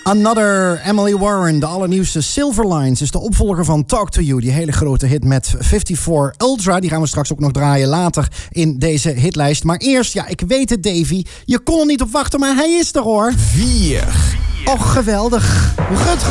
Another Emily Warren, de allernieuwste Silver Lines, is de opvolger van Talk to You. Die hele grote hit met 54 Ultra. Die gaan we straks ook nog draaien later in deze hitlijst. Maar eerst, ja, ik weet het Davy, je kon er niet op wachten, maar hij is er hoor. 4. Och, geweldig. Rutger